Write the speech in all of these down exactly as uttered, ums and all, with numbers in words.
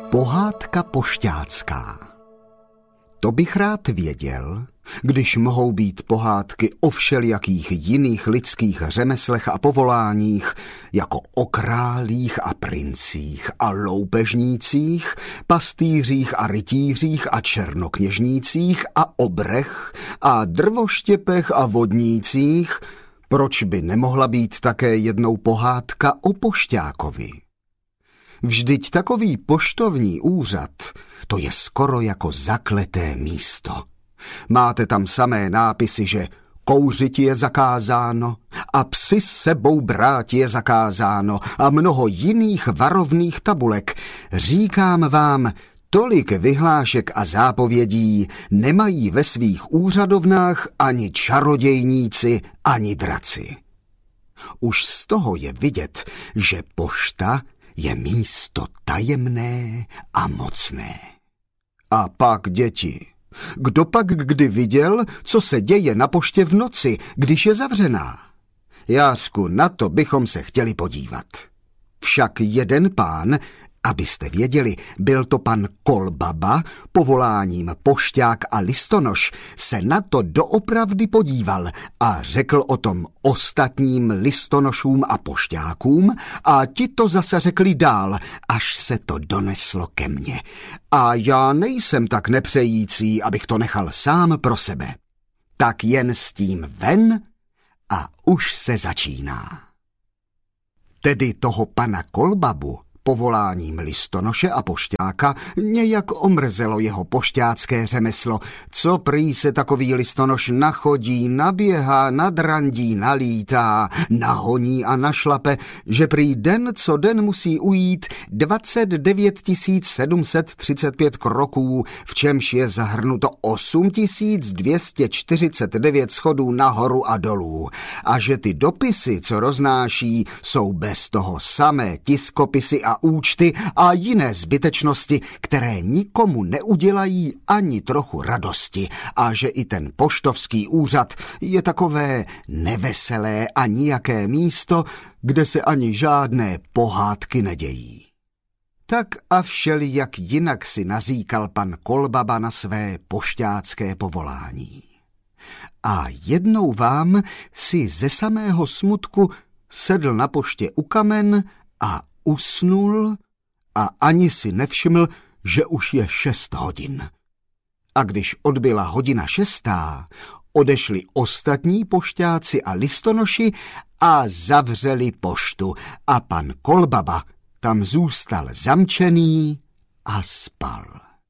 Pohádka pošťácká. To bych rád věděl, když mohou být pohádky o všelijakých jiných lidských řemeslech a povoláních, jako o králích a princích a loupežnících, pastýřích a rytířích a černokněžnících a obrech a drvoštěpech a vodnících, proč by nemohla být také jednou pohádka o pošťákovi? Vždyť takový poštovní úřad, to je skoro jako zakleté místo. Máte tam samé nápisy, že kouřit je zakázáno a psi s sebou brát je zakázáno a mnoho jiných varovných tabulek. Říkám vám, tolik vyhlášek a zápovědí nemají ve svých úřadovnách ani čarodějníci, ani draci. Už z toho je vidět, že pošta je místo tajemné a mocné. A pak děti. Kdo pak kdy viděl, co se děje na poště v noci, když je zavřená? Jářku, na to bychom se chtěli podívat. Však jeden pán, abyste věděli, byl to pan Kolbaba, povoláním pošťák a listonoš, se na to doopravdy podíval a řekl o tom ostatním listonošům a pošťákům a ti to zase řekli dál, až se to doneslo ke mně. A já nejsem tak nepřející, abych to nechal sám pro sebe. Tak jen s tím ven a už se začíná. Tedy toho pana Kolbabu, povoláním listonoše a pošťáka, nějak omrzelo jeho pošťácké řemeslo, co prý se takový listonoš nachodí, naběhá, nadrandí, nalítá, nahoní a našlape, že prý den co den musí ujít dvacet devět tisíc sedm set třicet pět kroků, v čemž je zahrnuto osm tisíc dvě stě čtyřicet devět schodů nahoru a dolů, a že ty dopisy, co roznáší, jsou bez toho samé tiskopisy a účty a jiné zbytečnosti, které nikomu neudělají ani trochu radosti, a že i ten poštovský úřad je takové neveselé a nijaké místo, kde se ani žádné pohádky nedějí. Tak a všelijak jinak si naříkal pan Kolbaba na své pošťácké povolání. A jednou vám si ze samého smutku sedl na poště u kamen a usnul a ani si nevšiml, že už je šest hodin. A když odbyla hodina šestá, odešli ostatní pošťáci a listonoši a zavřeli poštu a pan Kolbaba tam zůstal zamčený a spal.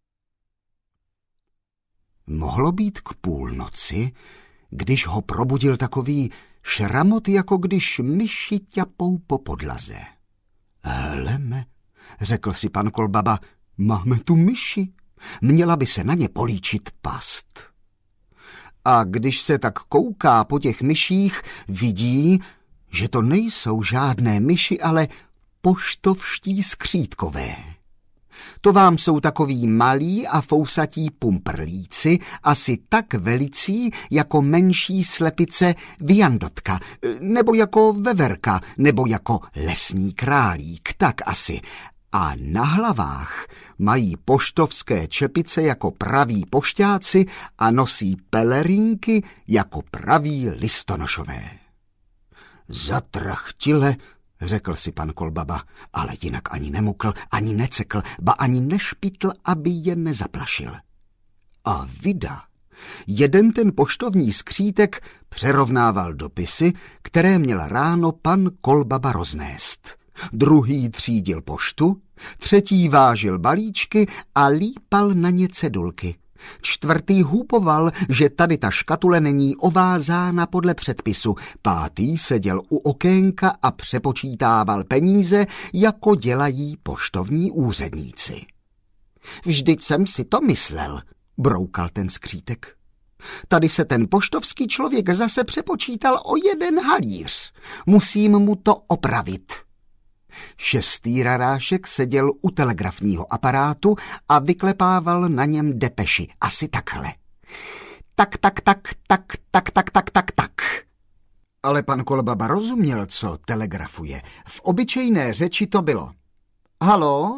Mohlo být k půlnoci, když ho probudil takový šramot, jako když myši ťapou po podlaze. Heleme, řekl si pan Kolbaba, máme tu myši, měla by se na ně políčit past. A když se tak kouká po těch myších, vidí, že to nejsou žádné myši, ale poštovští skřítkové. To vám jsou takoví malí a fousatí pumprlíci, asi tak velicí jako menší slepice viandotka, nebo jako veverka, nebo jako lesní králík, tak asi. A na hlavách mají poštovské čepice jako praví pošťáci a nosí pelerinky jako praví listonošové. Zatrachtile, řekl si pan Kolbaba, ale jinak ani nemukl, ani necekl, ba ani nešpitl, aby je nezaplašil. A vida, jeden ten poštovní skřítek přerovnával dopisy, které měl ráno pan Kolbaba roznést. Druhý třídil poštu, třetí vážil balíčky a lípal na ně cedulky. Čtvrtý hůpoval, že tady ta škatule není ovázána podle předpisu. Pátý seděl u okénka a přepočítával peníze, jako dělají poštovní úředníci. Vždyť jsem si to myslel, broukal ten skřítek. Tady se ten poštovský člověk zase přepočítal o jeden halíř. Musím mu to opravit. Šestý rarášek seděl u telegrafního aparátu a vyklepával na něm depeši. Asi takhle. Tak, tak, tak, tak, tak, tak, tak, tak, tak. Ale pan Kolbaba rozuměl, co telegrafuje. V obyčejné řeči to bylo. Halo?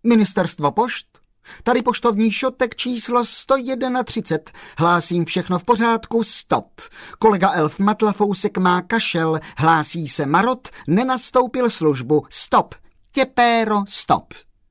Ministerstvo pošt? Tady poštovní šotek číslo sto třicet jedna. Hlásím všechno v pořádku, stop. Kolega Elf Matlafousek má kašel, hlásí se Marot, nenastoupil službu, stop. Těpéro, stop.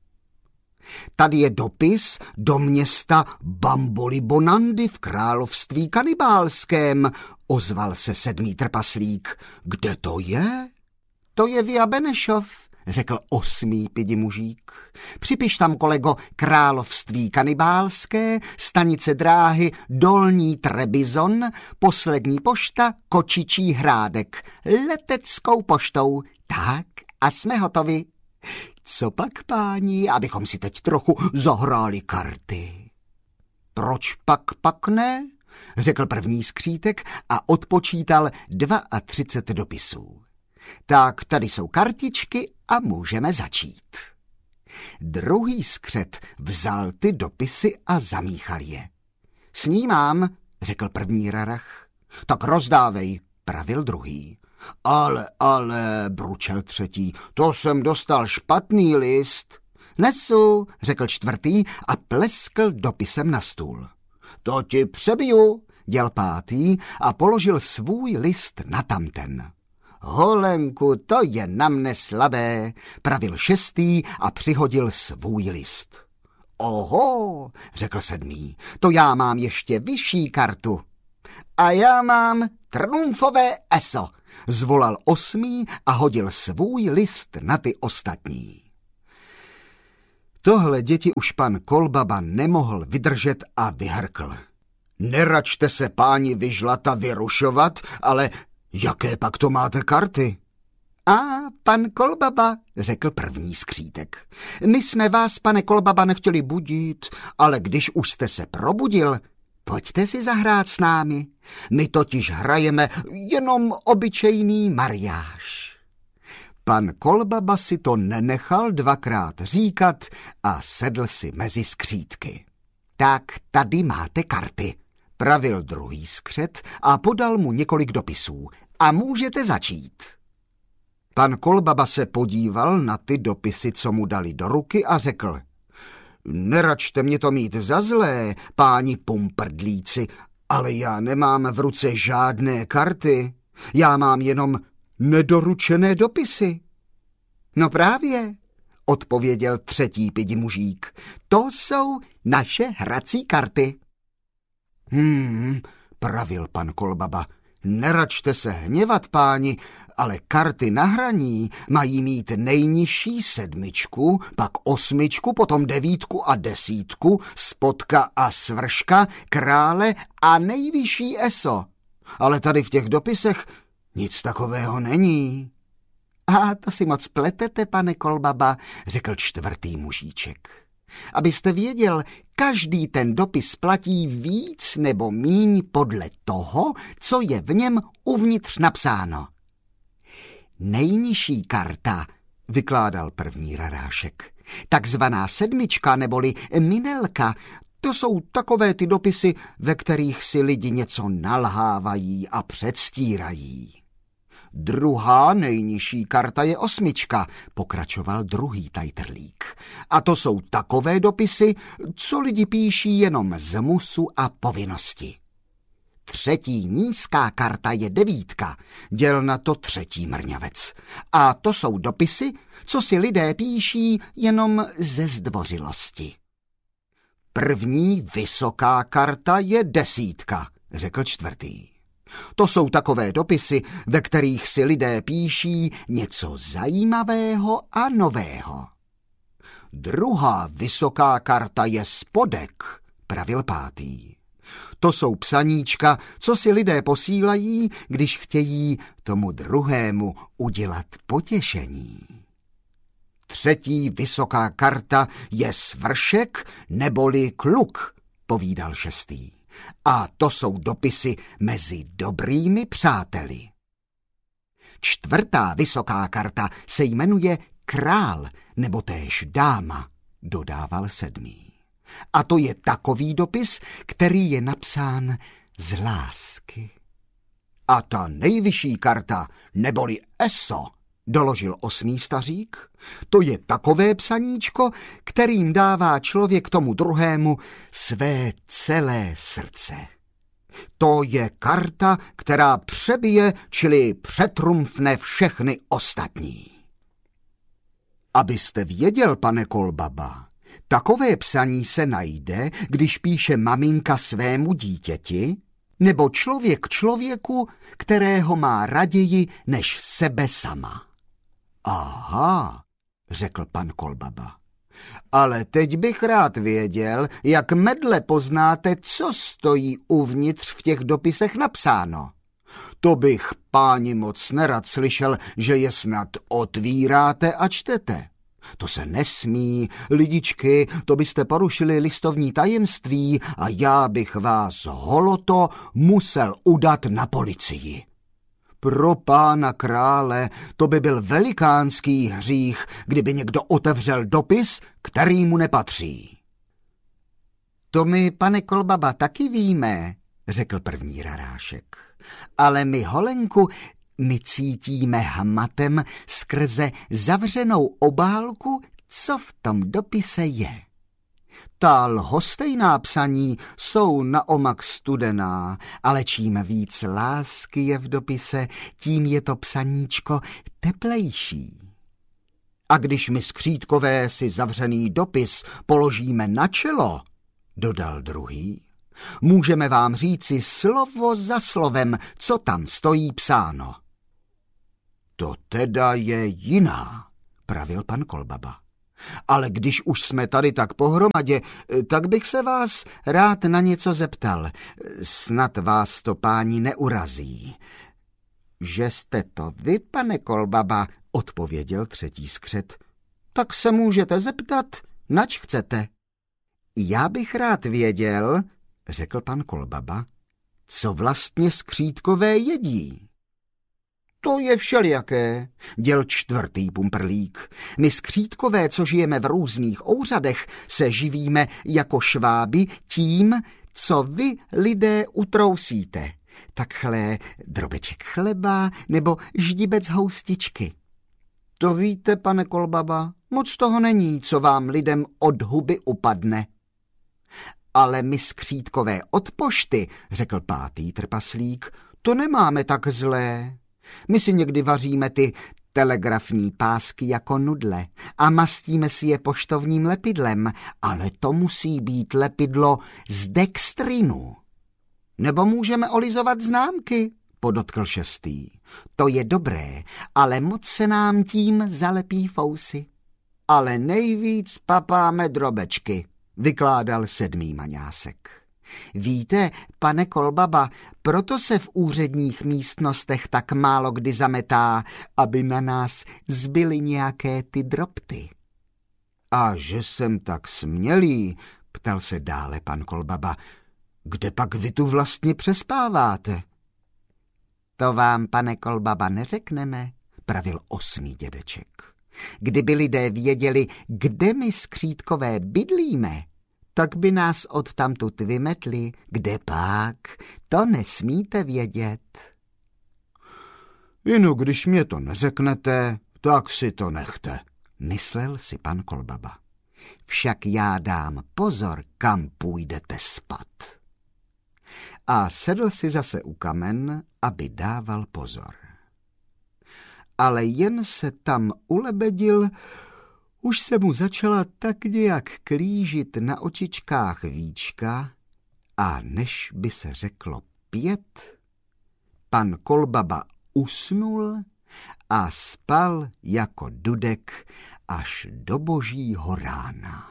Tady je dopis do města Bamboli Bonandy v království kanibálském, ozval se sedmý trpaslík. Kde to je? To je Via Benešov, řekl osmý pidimužík. Připiš tam, kolego, království kanibálské, stanice dráhy Dolní Trebizon, poslední pošta Kočičí Hrádek, leteckou poštou. Tak a jsme hotovi. Co pak, páni, abychom si teď trochu zahráli karty? Proč pak pak ne? Řekl první skřítek a odpočítal třicet dva dopisů. Tak tady jsou kartičky a můžeme začít. Druhý skřet vzal ty dopisy a zamíchal je. Snímám, řekl první rarach. Tak rozdávej, pravil druhý. Ale, ale, bručel třetí, to jsem dostal špatný list. Nesu, řekl čtvrtý a pleskl dopisem na stůl. To ti přebiju, děl pátý a položil svůj list na tamten. Holenku, to je na mne slabé, pravil šestý a přihodil svůj list. Oho, řekl sedmý, to já mám ještě vyšší kartu. A já mám trumfové eso, zvolal osmý a hodil svůj list na ty ostatní. Tohle děti už pan Kolbaba nemohl vydržet a vyhrkl. Neračte se, páni, vyžlata vyrušovat, ale jaké pak to máte karty? A pan Kolbaba, řekl první skřítek. My jsme vás, pane Kolbaba, nechtěli budit, ale když už jste se probudil, pojďte si zahrát s námi. My totiž hrajeme jenom obyčejný mariáš. Pan Kolbaba si to nenechal dvakrát říkat a sedl si mezi skřítky. Tak tady máte karty, pravil druhý skřet a podal mu několik dopisů. A můžete začít. Pan Kolbaba se podíval na ty dopisy, co mu dali do ruky a řekl. Neračte mě to mít za zlé, páni pumprdlíci, ale já nemám v ruce žádné karty. Já mám jenom nedoručené dopisy. No právě, odpověděl třetí pidimužík. To jsou naše hrací karty. Hmm, pravil pan Kolbaba. Neračte se hněvat, páni, ale karty na hraní mají mít nejnižší sedmičku, pak osmičku, potom devítku a desítku, spodka a svrška, krále a nejvyšší eso. Ale tady v těch dopisech nic takového není. A to si moc pletete, pane Kolbaba, řekl čtvrtý mužíček. Abyste věděl, každý ten dopis platí víc nebo míň podle toho, co je v něm uvnitř napsáno. Nejnižší karta, vykládal první rarášek, takzvaná sedmička neboli minelka, to jsou takové ty dopisy, ve kterých si lidi něco nalhávají a předstírají. Druhá nejnižší karta je osmička, pokračoval druhý tajtrlík. A to jsou takové dopisy, co lidi píší jenom z musu a povinnosti. Třetí nízká karta je devítka, děl na to třetí mrňavec. A to jsou dopisy, co si lidé píší jenom ze zdvořilosti. První vysoká karta je desítka, řekl čtvrtý. To jsou takové dopisy, ve kterých si lidé píší něco zajímavého a nového. Druhá vysoká karta je spodek, pravil pátý. To jsou psaníčka, co si lidé posílají, když chtějí tomu druhému udělat potěšení. Třetí vysoká karta je svršek neboli kluk, povídal šestý. A to jsou dopisy mezi dobrými přáteli. Čtvrtá vysoká karta se jmenuje král nebo též dáma, dodával sedmý. A to je takový dopis, který je napsán z lásky. A ta nejvyšší karta neboli eso, doložil osmý stařík. To je takové psaníčko, kterým dává člověk tomu druhému své celé srdce. To je karta, která přebije, čili přetrumfne všechny ostatní. Abyste věděl, pane Kolbaba, takové psaní se najde, když píše maminka svému dítěti, nebo člověk člověku, kterého má raději než sebe sama. Aha, řekl pan Kolbaba. Ale teď bych rád věděl, jak medle poznáte, co stojí uvnitř v těch dopisech napsáno. To bych, páni, moc nerad slyšel, že je snad otvíráte a čtete. To se nesmí, lidičky, to byste porušili listovní tajemství a já bych vás holoto musel udat na policii. Pro pána krále, to by byl velikánský hřích, kdyby někdo otevřel dopis, který mu nepatří. To my, pane Kolbaba, taky víme, řekl první rarášek. Ale my, Holenku, my cítíme hmatem skrze zavřenou obálku, co v tom dopise je. Ta lhostejná psaní jsou naomak studená, ale čím víc lásky je v dopise, tím je to psaníčko teplejší. A když my skřítkové si zavřený dopis položíme na čelo, dodal druhý, můžeme vám říci slovo za slovem, co tam stojí psáno. To teda je jiná, pravil pan Kolbaba. Ale když už jsme tady tak pohromadě, tak bych se vás rád na něco zeptal. Snad vás to, páni, neurazí. Že jste to vy, pane Kolbaba, odpověděl třetí skřet. Tak se můžete zeptat, nač chcete. Já bych rád věděl, řekl pan Kolbaba, co vlastně skřítkové jedí. To je všelijaké, děl čtvrtý pumprlík. My skřítkové, co žijeme v různých úřadech, se živíme jako šváby tím, co vy, lidé, utrousíte. Takhle drobeček chleba nebo ždibec houstičky. To víte, pane Kolbaba, moc toho není, co vám lidem od huby upadne. Ale my skřítkové od pošty, řekl pátý trpaslík, to nemáme tak zlé. My si někdy vaříme ty telegrafní pásky jako nudle a mastíme si je poštovním lepidlem, ale to musí být lepidlo z dextrinu. Nebo můžeme olizovat známky, podotkl šestý. To je dobré, ale moc se nám tím zalepí fousy. Ale nejvíc papáme drobečky, vykládal sedmý maňásek. Víte, pane Kolbaba, proto se v úředních místnostech tak málo kdy zametá, aby na nás zbyly nějaké ty drobty. A že jsem tak smělý, ptal se dále pan Kolbaba, kde pak vy tu vlastně přespáváte? To vám, pane Kolbaba, neřekneme, pravil osmý dědeček. Kdyby lidé věděli, kde my skřítkové bydlíme, tak by nás odtamtud vymetli, kde pak, to nesmíte vědět. Inu, když mě to neřeknete, tak si to nechte, myslel si pan Kolbaba. Však já dám pozor, kam půjdete spat. A sedl si zase u kamen, aby dával pozor. Ale jen se tam ulebedil, už se mu začala tak nějak klížit na očičkách víčka a než by se řeklo pět, pan Kolbaba usnul a spal jako dudek až do božího rána.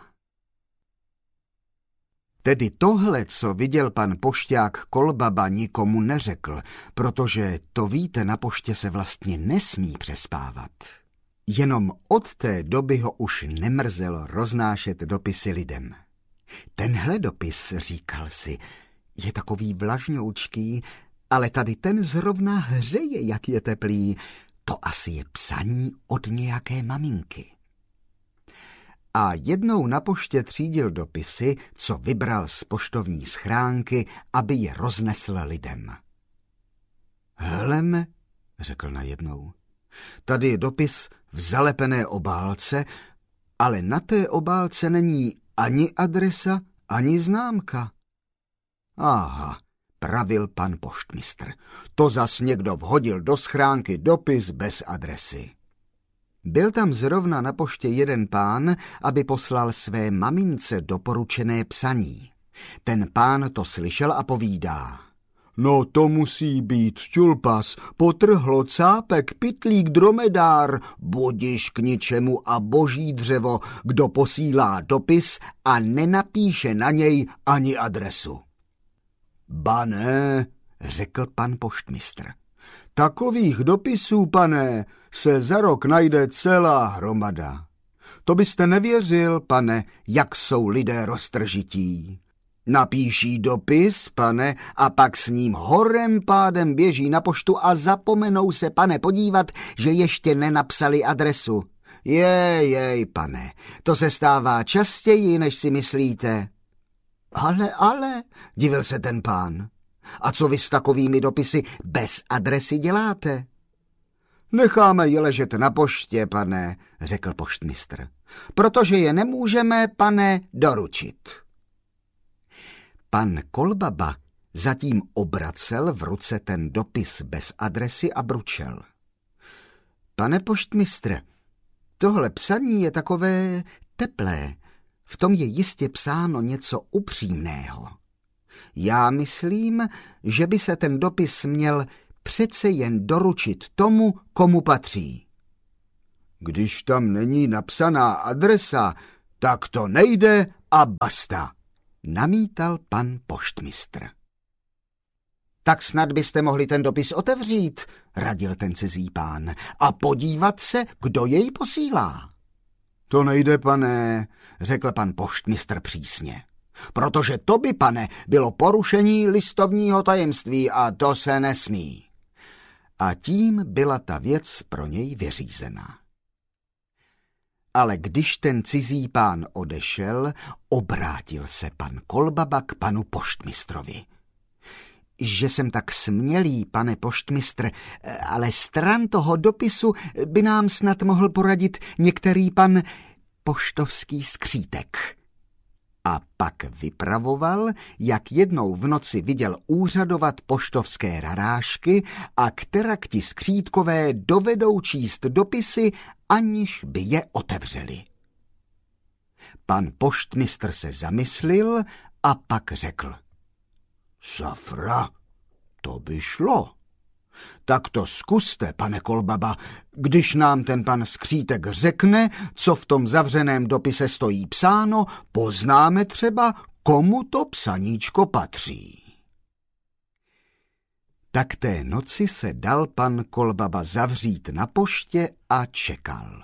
Tedy tohle, co viděl pan pošťák Kolbaba, nikomu neřekl, protože to víte, na poště se vlastně nesmí přespávat. Jenom od té doby ho už nemrzelo roznášet dopisy lidem. Tenhle dopis, říkal si, je takový vlažňoučký, ale tady ten zrovna hřeje, jak je teplý. To asi je psaní od nějaké maminky. A jednou na poště třídil dopisy, co vybral z poštovní schránky, aby je roznesl lidem. Heleme, řekl najednou, Tady je dopis v zalepené obálce, ale na té obálce není ani adresa, ani známka. Aha, pravil pan poštmistr. To zas někdo vhodil do schránky dopis bez adresy. Byl tam zrovna na poště jeden pán, aby poslal své mamince doporučené psaní. Ten pán to slyšel a povídá. No to musí být čulpas, potrhlo cápek, pytlík, dromedár, budiš k ničemu a boží dřevo, kdo posílá dopis a nenapíše na něj ani adresu. Ba ne, řekl pan poštmistr. Takových dopisů, pane, se za rok najde celá hromada. To byste nevěřil, pane, jak jsou lidé roztržití. Napíší dopis, pane, a pak s ním horem pádem běží na poštu a zapomenou se, pane, podívat, že ještě nenapsali adresu. Jej, jej, pane, to se stává častěji, než si myslíte. Ale, ale, divil se ten pán. A co vy s takovými dopisy bez adresy děláte? Necháme je ležet na poště, pane, řekl poštmistr, protože je nemůžeme, pane, doručit. Pan Kolbaba zatím obracel v ruce ten dopis bez adresy a bručel. Pane poštmistře, tohle psaní je takové teplé, v tom je jistě psáno něco upřímného. Já myslím, že by se ten dopis měl přece jen doručit tomu, komu patří. Když tam není napsaná adresa, tak to nejde a basta, namítal pan poštmistr. Tak snad byste mohli ten dopis otevřít, radil ten cizí pán, a podívat se, kdo jej posílá. To nejde, pane, řekl pan poštmistr přísně. Protože to by, pane, bylo porušení listovního tajemství a to se nesmí. A tím byla ta věc pro něj vyřízena. Ale když ten cizí pán odešel, obrátil se pan Kolbaba k panu poštmistrovi. Že jsem tak smělý, pane poštmistr, ale stran toho dopisu by nám snad mohl poradit některý pan poštovský skřítek. A pak vypravoval, jak jednou v noci viděl úřadovat poštovské rarášky a kterakti skřítkové dovedou číst dopisy, aniž by je otevřeli. Pan poštmistr se zamyslil a pak řekl. Safra, to by šlo. Tak to zkuste, pane Kolbaba, když nám ten pan skřítek řekne, co v tom zavřeném dopise stojí psáno, poznáme třeba, komu to psaníčko patří. Tak té noci se dal pan Kolbaba zavřít na poště a čekal.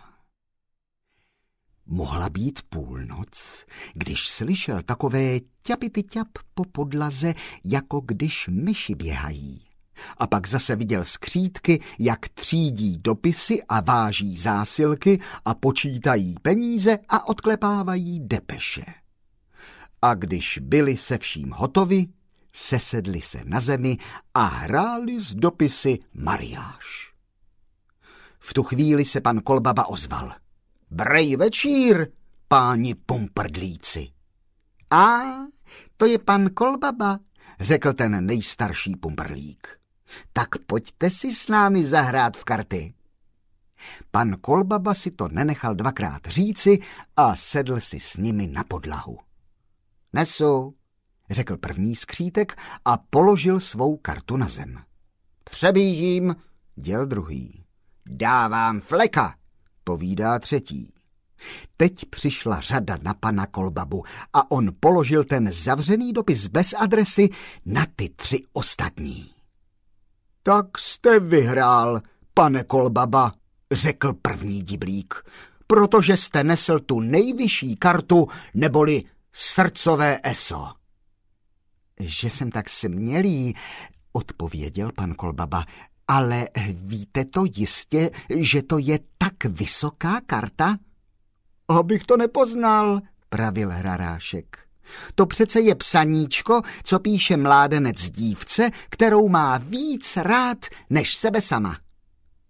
Mohla být půlnoc, když slyšel takové ťapity ťap po podlaze, jako když myši běhají. A pak zase viděl skřítky, jak třídí dopisy a váží zásilky a počítají peníze a odklepávají depeše. A když byli se vším hotovi, sesedli se na zemi a hráli s dopisy mariáš. V tu chvíli se pan Kolbaba ozval. Brej večír, páni pumprdlíci. A to je pan Kolbaba, řekl ten nejstarší pumprlík. Tak pojďte si s námi zahrát v karty. Pan Kolbaba si to nenechal dvakrát říci a sedl si s nimi na podlahu. Nesu, řekl první skřítek a položil svou kartu na zem. Přebíjím, děl druhý. Dávám fleka, povídá třetí. Teď přišla řada na pana Kolbabu a on položil ten zavřený dopis bez adresy na ty tři ostatní. Tak jste vyhrál, pane Kolbaba, řekl první diblík, protože jste nesl tu nejvyšší kartu, neboli srdcové eso. Že jsem tak smělý, odpověděl pan Kolbaba, ale víte to jistě, že to je tak vysoká karta? Abych to nepoznal, pravil hrarášek. To přece je psaníčko, co píše mládenec dívce, kterou má víc rád než sebe sama.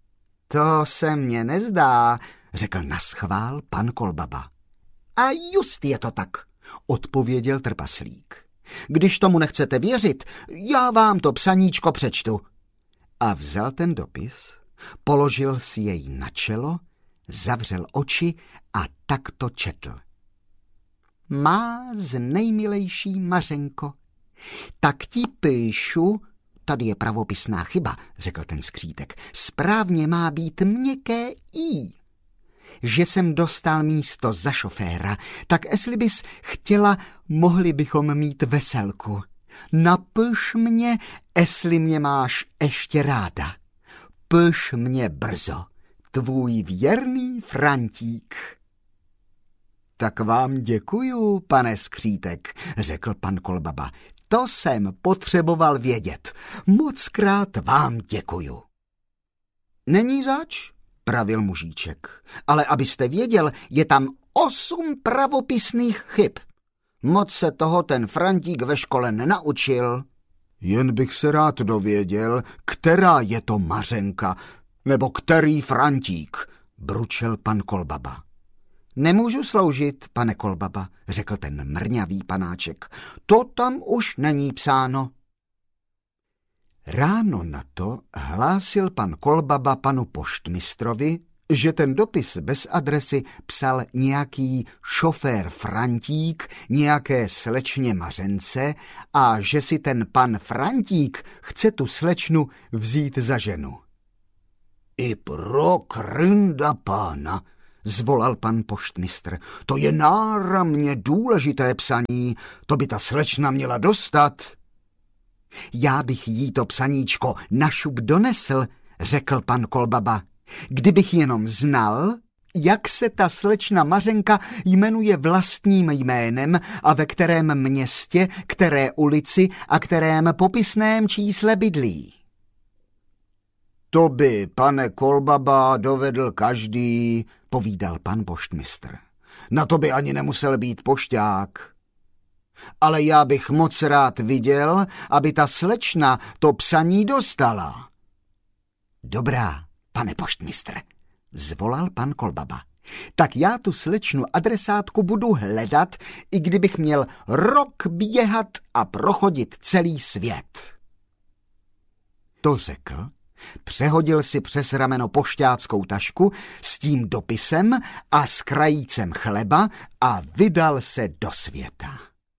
To se mně nezdá, řekl naschvál pan Kolbaba. A just je to tak, odpověděl trpaslík. Když tomu nechcete věřit, já vám to psaníčko přečtu. A vzal ten dopis, položil si jej na čelo, zavřel oči a tak to četl. Má z nejmilejší Mařenko, tak ti píšu, tady je pravopisná chyba, řekl ten skřítek, správně má být měkké i. Že jsem dostal místo za šoféra, tak jestli bys chtěla, mohli bychom mít veselku. Napiš mě, jestli mě máš ještě ráda. Piš mě brzo, tvůj věrný Frantík. Tak vám děkuju, pane skřítek, řekl pan Kolbaba. To jsem potřeboval vědět. Mockrát vám děkuju. Není zač, pravil mužíček, ale abyste věděl, je tam osm pravopisných chyb. Moc se toho ten Frantík ve škole nenaučil. Jen bych se rád dověděl, která je to Mařenka, nebo který Frantík, bručel pan Kolbaba. Nemůžu sloužit, pane Kolbaba, řekl ten mrňavý panáček. To tam už není psáno. Ráno na to hlásil pan Kolbaba panu poštmistrovi, že ten dopis bez adresy psal nějaký šofér Frantík nějaké slečně Mařence a že si ten pan Frantík chce tu slečnu vzít za ženu. I pro krynda pána, zvolal pan poštmistr, to je náramně důležité psaní, to by ta slečna měla dostat. Já bych jí to psaníčko našup donesl, řekl pan Kolbaba. Kdybych jenom znal, jak se ta slečna Mařenka jmenuje vlastním jménem a ve kterém městě, které ulici a kterém popisném čísle bydlí. To by, pane Kolbaba, dovedl každý, povídal pan poštmistr. Na to by ani nemusel být pošťák. Ale já bych moc rád viděl, aby ta slečna to psaní dostala. Dobrá, pane poštmistr, zvolal pan Kolbaba. Tak já tu slečnu adresátku budu hledat, i kdybych měl rok běhat a prochodit celý svět. To řekl, přehodil si přes rameno pošťáckou tašku s tím dopisem a s krajícem chleba a vydal se do světa.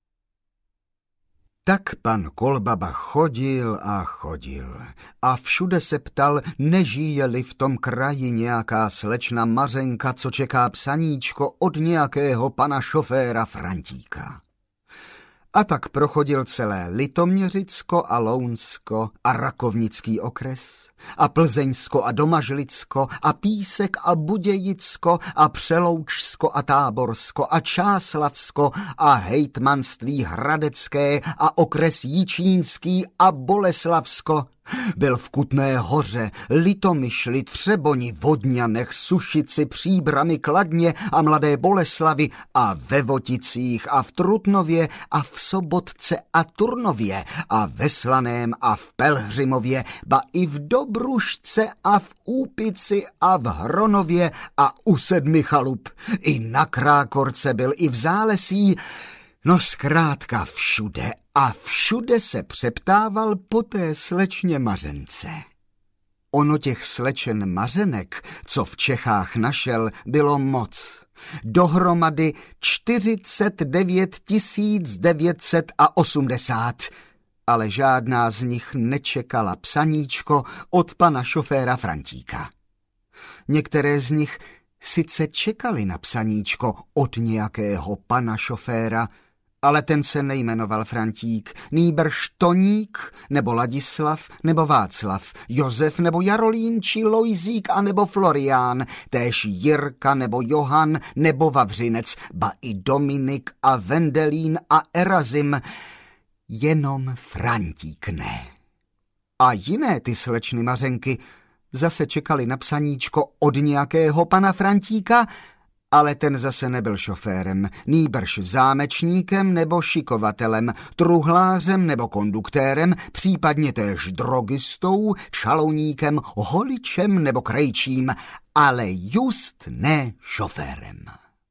Tak pan Kolbaba chodil a chodil a všude se ptal, nežije-li v tom kraji nějaká slečna Mařenka, co čeká psaníčko od nějakého pana šoféra Frantíka. A tak prochodil celé Litoměřicko a Lounsko a Rakovnický okres a Plzeňsko a Domažlicko a Písek a Budějicko a Přeloučsko a Táborsko a Čáslavsko a hejtmanství Hradecké a okres Jičínský a Boleslavsko. Byl v Kutné Hoře, Litomyšli, Třeboni, Vodňanech, Sušici, Příbrami, Kladně a Mladé Boleslavi a ve Voticích a v Trutnově a v Sobotce a Turnově a ve Slaném a v Pelhřimově, ba i v Dobrušce a v Úpici a v Hronově a u Sedmi chalup. I na Krákorce byl i v Zálesí, no zkrátka všude a všude se přeptával po té slečně Mařence. Ono těch slečen Mařenek, co v Čechách našel, bylo moc. Dohromady čtyřicet devět tisíc devět set osmdesát, ale žádná z nich nečekala psaníčko od pana šoféra Frantíka. Některé z nich sice čekali na psaníčko od nějakého pana šoféra, ale ten se nejmenoval Frantík, nýbrž Toník, nebo Ladislav, nebo Václav, Josef, nebo Jarolín, či Lojzík, a nebo Florián, též Jirka, nebo Johan, nebo Vavřinec, ba i Dominik a Vendelín a Erazim, jenom Frantík ne. A jiné ty slečny Mařenky zase čekali na psaníčko od nějakého pana Frantíka, Ale ten zase nebyl šoférem, nýbrž zámečníkem nebo šikovatelem, truhlářem nebo konduktérem, případně též drogistou, čalouníkem, holičem nebo krejčím, ale just ne šoférem.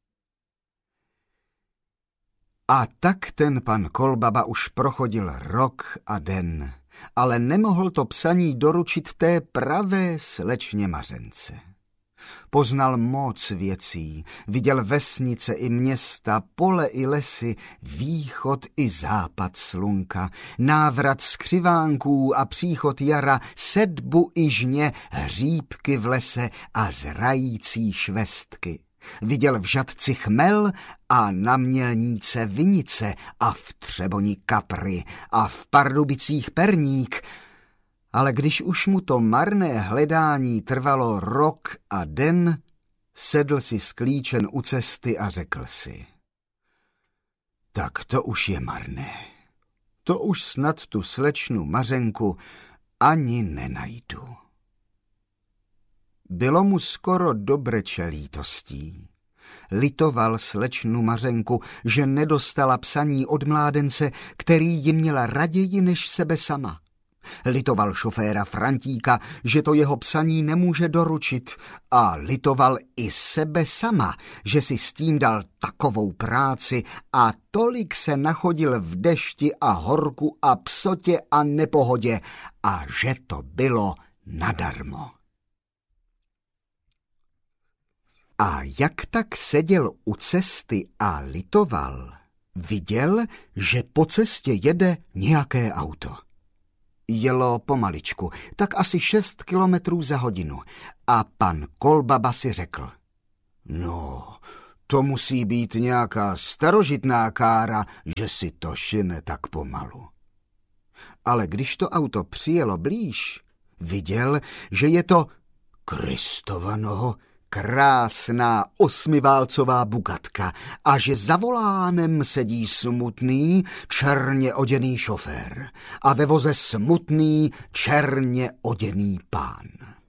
A tak ten pan Kolbaba už prochodil rok a den, ale nemohl to psaní doručit té pravé slečně Mařence. Poznal moc věcí, viděl vesnice i města, pole i lesy, východ i západ slunka, návrat skřivánků a příchod jara, sedbu i žně, hříbky v lese a zrající švestky. Viděl v žatci chmel a na mělníce vinice a v Třeboni kapry a v Pardubicích perník. Ale když už mu to marné hledání trvalo rok a den, sedl si sklíčen u cesty a řekl si: tak to už je marné. To už snad tu slečnu Mařenku ani nenajdu. Bylo mu skoro dobreče lítostí. Litoval slečnu Mařenku, že nedostala psaní od mládence, který ji měla raději než sebe sama. Litoval šoféra Frantíka, že to jeho psaní nemůže doručit, a litoval i sebe sama, že si s tím dal takovou práci a tolik se nachodil v dešti a horku a psotě a nepohodě, a že to bylo nadarmo. A jak tak seděl u cesty a litoval, viděl, že po cestě jede nějaké auto. Jelo pomaličku, tak asi šest kilometrů za hodinu, a pan Kolbaba si řekl: no, to musí být nějaká starožitná kára, že si to šine tak pomalu. Ale když to auto přijelo blíž, viděl, že je to Kristova noho, krásná osmiválcová bugatka a že za volánem sedí smutný, černě oděný šofér a ve voze smutný, černě oděný pán.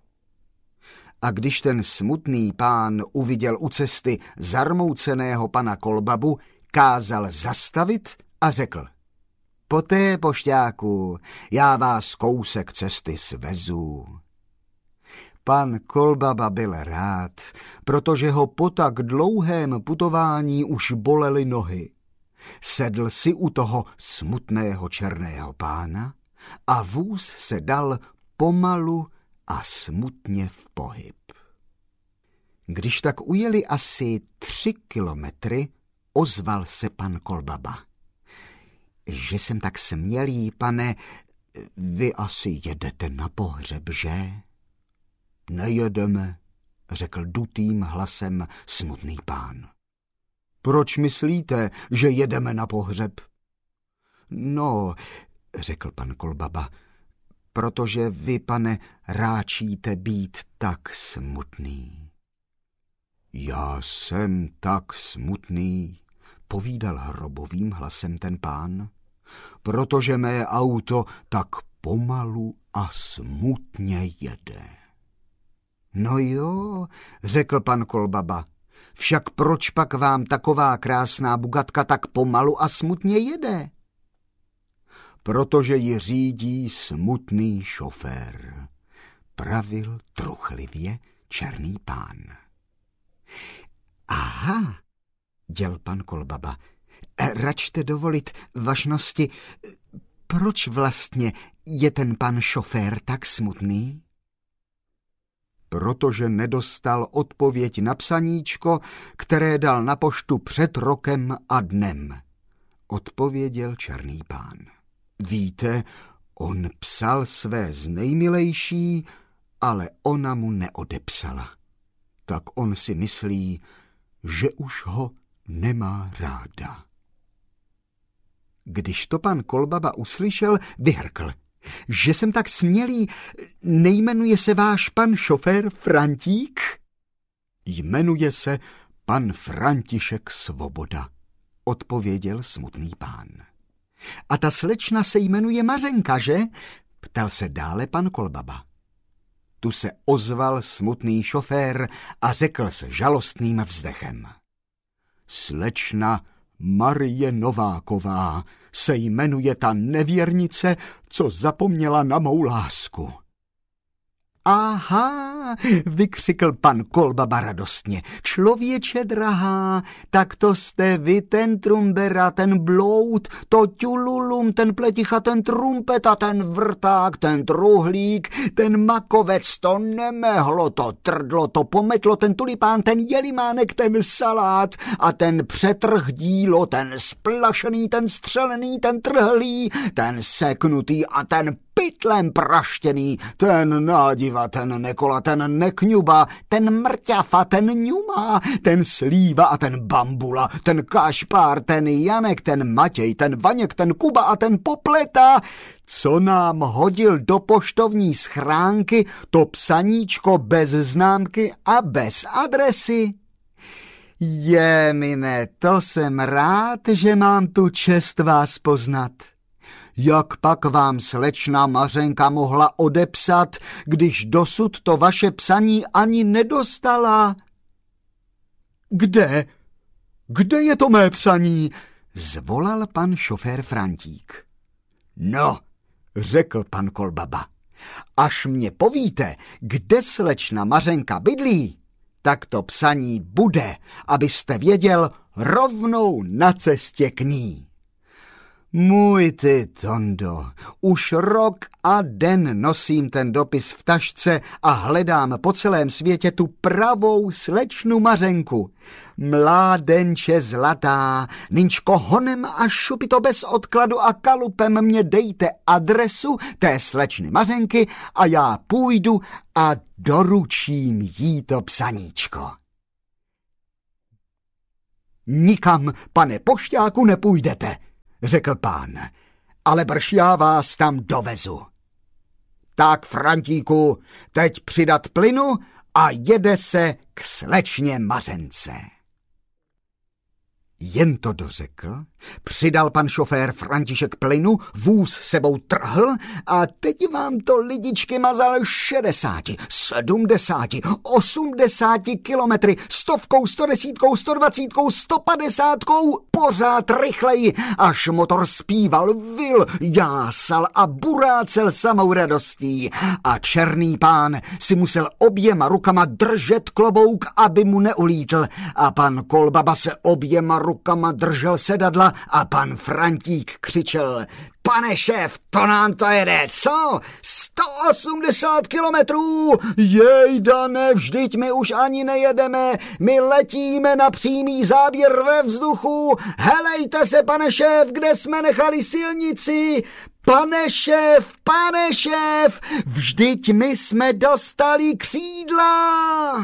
A když ten smutný pán uviděl u cesty zarmouceného pana Kolbabu, kázal zastavit a řekl: poté, pošťáku, já vás kousek cesty svezu. Pan Kolbaba byl rád, protože ho po tak dlouhém putování už bolely nohy. Sedl si u toho smutného černého pána a vůz se dal pomalu a smutně v pohyb. Když tak ujeli asi tři kilometry, ozval se pan Kolbaba: že jsem tak smělý, pane, vy asi jedete na pohřeb, že? Nejedeme, řekl dutým hlasem smutný pán. Proč myslíte, že jedeme na pohřeb? No, řekl pan Kolbaba, protože vy, pane, ráčíte být tak smutný. Já jsem tak smutný, povídal hrobovým hlasem ten pán, protože mé auto tak pomalu a smutně jede. No jo, řekl pan Kolbaba, však proč pak vám taková krásná bugatka tak pomalu a smutně jede? Protože ji řídí smutný šofér, pravil truchlivě černý pán. Aha, děl pan Kolbaba, račte dovolit, vašnosti, proč vlastně je ten pan šofér tak smutný? Protože nedostal odpověď na psaníčko, které dal na poštu před rokem a dnem, odpověděl černý pán. Víte, on psal své znejmilejší, ale ona mu neodepsala. Tak on si myslí, že už ho nemá ráda. Když to pan Kolbaba uslyšel, vyhrkl: že jsem tak smělý, nejmenuje se váš pan šofér Frantík? Jmenuje se pan František Svoboda, odpověděl smutný pán. A ta slečna se jmenuje Mařenka, že? Ptal se dále pan Kolbaba. Tu se ozval smutný šofér a řekl s žalostným vzdechem. Slečna Marie Nováková se jmenuje ta nevěrnice, co zapomněla na mou lásku. Aha, vykřikl pan Kolbaba radostně. Člověče drahá, tak to jste vy, ten trumbera, ten bloud, to ťululum, ten pleticha, ten trumpeta, ten vrták, ten truhlík, ten makovec, to nemehlo, to trdlo, to pometlo, ten tulipán, ten jelimánek, ten salát a ten přetrh dílo, ten splašený, ten střelený, ten trhlý, ten seknutý a ten pytlem praštěný, ten nádiva, ten nekola, ten nekňuba, ten mrťafa, ten ňuma, ten slíva a ten bambula, ten kašpár, ten Janek, ten Matěj, ten Vaněk, ten Kuba a ten Popleta, co nám hodil do poštovní schránky to psaníčko bez známky a bez adresy. Je, mine, to jsem rád, že mám tu čest vás poznat. Jak pak vám slečna Mařenka mohla odepsat, když dosud to vaše psaní ani nedostala? Kde? Kde je to mé psaní? Zvolal pan šofér Frantík. No, řekl pan Kolbaba, až mě povíte, kde slečna Mařenka bydlí, tak to psaní bude, abyste věděl, rovnou na cestě k ní. Můj ty, Tondo, už rok a den nosím ten dopis v tašce a hledám po celém světě tu pravou slečnu Mařenku. Mládenče zlatá, nynčko honem a šupito bez odkladu a kalupem mě dejte adresu té slečny Mařenky a já půjdu a doručím jí to psaníčko. Nikam, pane pošťáku, nepůjdete, řekl pán, ale brž já vás tam dovezu. Tak, Frantíku, teď přidat plynu a jede se k slečně Mařence. Jen to dořekl, přidal pan šofér František plynu, vůz sebou trhl a teď vám to lidičky mazal šedesáti, sedmdesáti, osmdesáti kilometry, stovkou, stodesítkou, stodvacítkou, stopadesátkou, pořád rychleji, až motor zpíval, vil, jásal a burácel samou radostí. A černý pán si musel oběma rukama držet klobouk, aby mu neulítl, a pan Kolbaba se oběma rukama držel sedadla a pan Frantík křičel: Pane šéf, to nám to jede, co? sto osmdesát kilometrů? Jejda, ne, vždyť my už ani nejedeme, my letíme na přímý záběr ve vzduchu. Helejte se, pane šéf, kde jsme nechali silnici? Pane šéf, pane šéf, vždyť my jsme dostali křídla.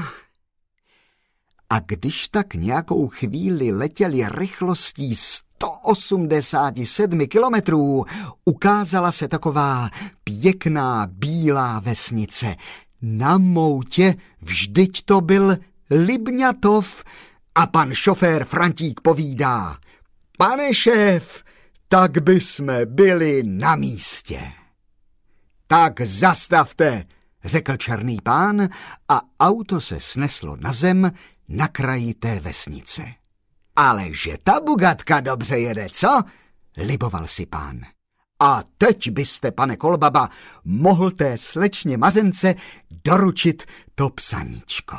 A když tak nějakou chvíli letěli rychlostí sto osmdesát sedm kilometrů, ukázala se taková pěkná bílá vesnice. Na moutě vždyť to byl Libňatov a pan šofér Frantík povídá: Pane šéf, tak by jsme byli na místě. Tak zastavte, řekl černý pán a auto se sneslo na zem na kraji té vesnice. Ale že ta bugatka dobře jede, co? Liboval si pán. A teď byste, pane Kolbaba, mohl té slečně Mařence doručit to psaníčko.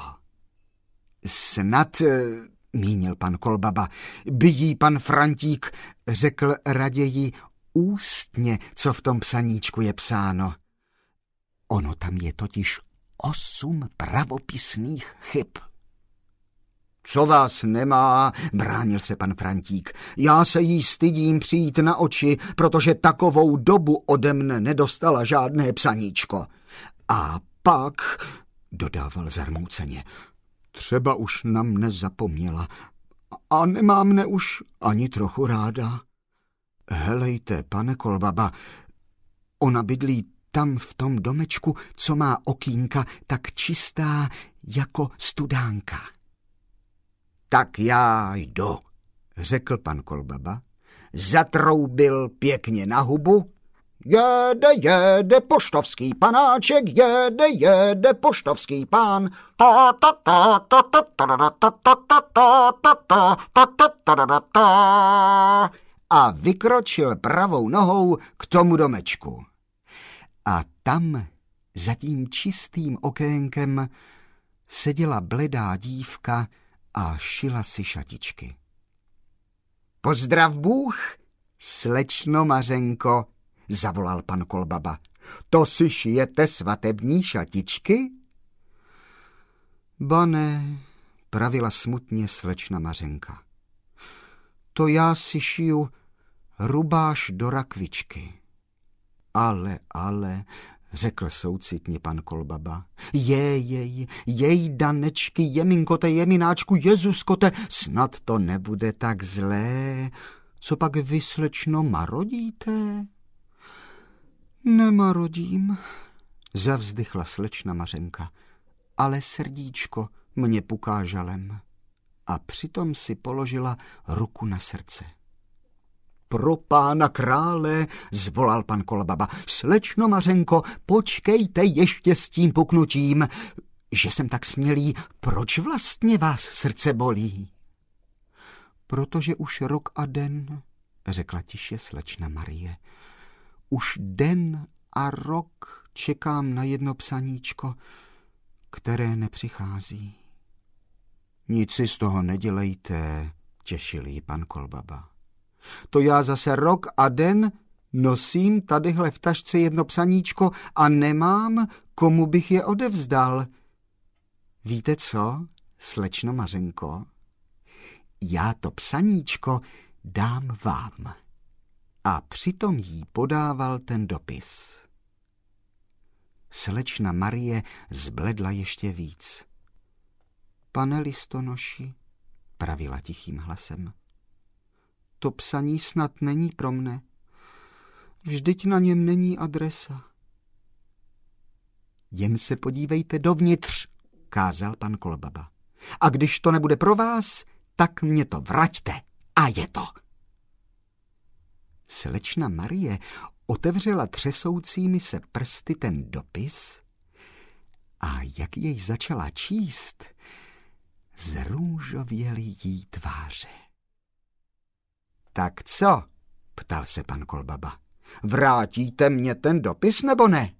Snad, mínil pan Kolbaba, by jí pan Frantík řekl raději ústně, co v tom psaníčku je psáno. Ono tam je totiž osm pravopisných chyb. Co vás nemá, bránil se pan Frantík. Já se jí stydím přijít na oči, protože takovou dobu ode mne nedostala žádné psaníčko. A pak, dodával zarmouceně, třeba už na mne zapomněla a nemá mne už ani trochu ráda. Helejte, pane Kolbaba, ona bydlí tam v tom domečku, co má okýnka tak čistá jako studánka. Tak já jdu, řekl pan Kolbaba, zatroubil pěkně na hubu, Jede, jede poštovský panáček, jede, jede poštovský pán. A vykročil pravou nohou k tomu domečku. A tam, za tím čistým okénkem, seděla bledá dívka a šila si šatičky. Pozdrav Bůh, slečno Mařenko, zavolal pan Kolbaba. To si šijete svatební šatičky? Ba ne, pravila smutně slečna Mařenka. To já si šiju rubáš do rakvičky. Ale, ale, řekl soucitně pan Kolbaba. Jej, jej, jej, Danečky, jeminkote, jemináčku, Jezuskote, snad to nebude tak zlé. Co pak vy, slečno, marodíte? Nemarodím, zavzdychla slečna Mařenka, ale srdíčko mě puká žalem. A přitom si položila ruku na srdce. Pro pána krále, zvolal pan Kolbaba, slečno Mařenko, počkejte ještě s tím puknutím. Že jsem tak smělý, proč vlastně vás srdce bolí? Protože už rok a den, řekla tiše slečna Marie, už den a rok čekám na jedno psaníčko, které nepřichází. Nic si z toho nedělejte, těšil jí pan Kolbaba. To já zase rok a den nosím tadyhle v tašce jedno psaníčko a nemám, komu bych je odevzdal. Víte co, slečno Mařenko? Já to psaníčko dám vám. A přitom jí podával ten dopis. Slečna Marie zbledla ještě víc. Pane listonoši, pravila tichým hlasem, to psaní snad není pro mne. Vždyť na něm není adresa. Jen se podívejte dovnitř, kázal pan Kolbaba. A když to nebude pro vás, tak mě to vraťte. A je to. Slečna Marie otevřela třesoucími se prsty ten dopis a jak jej začala číst, zrůžověly jí tváře. Tak co? Ptal se pan Kolbaba. Vrátíte mě ten dopis, nebo ne?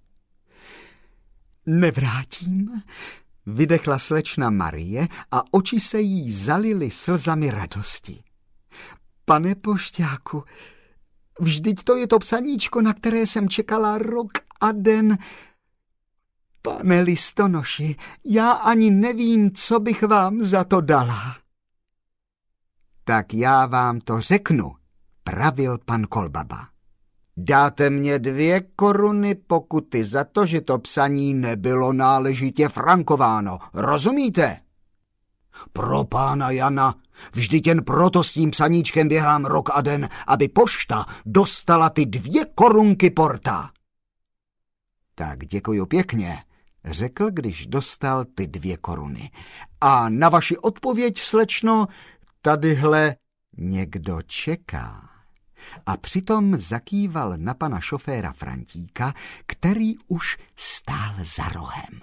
Nevrátím, vydechla slečna Marie a oči se jí zalily slzami radosti. Pane pošťáku, vždyť to je to psaníčko, na které jsem čekala rok a den. Pane listonoši, já ani nevím, co bych vám za to dala. Tak já vám to řeknu, pravil pan Kolbaba. Dáte mě dvě koruny pokuty za to, že to psaní nebylo náležitě frankováno. Rozumíte? Pro pána Jana, vždyť jen proto s tím psaníčkem běhám rok a den, aby pošta dostala ty dvě korunky porta. Tak děkuju pěkně, řekl, když dostal ty dvě koruny. A na vaši odpověď, slečno, tadyhle někdo čeká. A přitom zakýval na pana šoféra Frantíka, který už stál za rohem.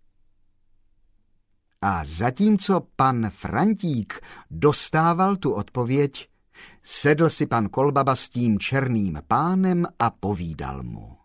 A zatímco pan Frantík dostával tu odpověď, sedl si pan Kolbaba s tím černým pánem a povídal mu.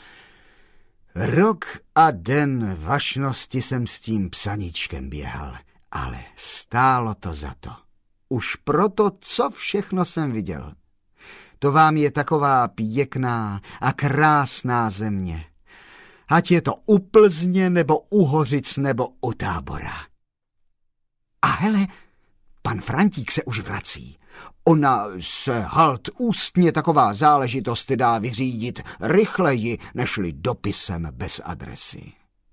Rok a den vašnosti jsem s tím psaníčkem běhal, ale stálo to za to. Už proto, co všechno jsem viděl. To vám je taková pěkná a krásná země. Ať je to u Plzně, nebo u Hořic, nebo u Tábora. A hele, pan Frantík se už vrací. Ona se halt ústně taková záležitost dá vyřídit rychleji, nežli dopisem bez adresy.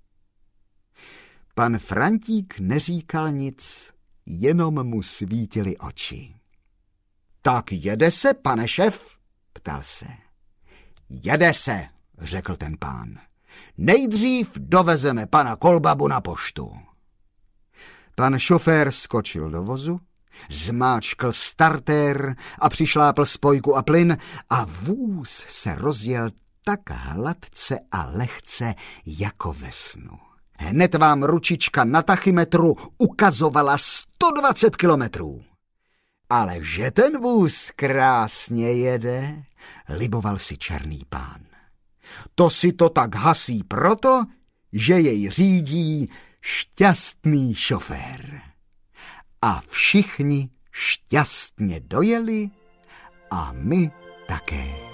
Pan Frantík neříkal nic, jenom mu svítily oči. Tak jede se, pane šef? Ptal se. Jede se, řekl ten pán. Nejdřív dovezeme pana Kolbabu na poštu. Pan šofér skočil do vozu, zmáčkl startér a přišlápl spojku a plyn a vůz se rozjel tak hladce a lehce jako ve snu. Hned vám ručička na tachymetru ukazovala sto dvacet kilometrů. Ale že ten vůz krásně jede, liboval si Černý Pán. To si to tak hasí proto, že jej řídí šťastný šofér. A všichni šťastně dojeli a my také.